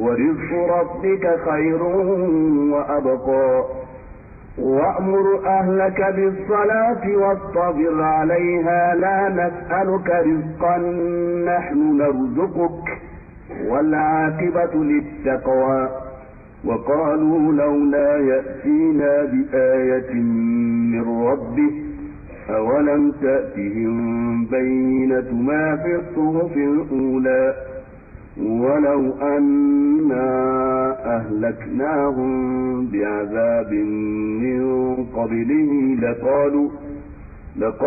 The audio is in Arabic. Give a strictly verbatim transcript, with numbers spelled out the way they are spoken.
ورزق ربك خير وأبقى وأمر أهلك بالصلاة واصطبر عليها لا نسألك رزقا نحن نرزقك والعاقبة للتقوى وقالوا لولا يأتينا بآية من ربه أولم تأتهم بينة ما في الصحف الأولى ولو أنا أهلكناهم بعذاب من قبله لقالوا لقالوا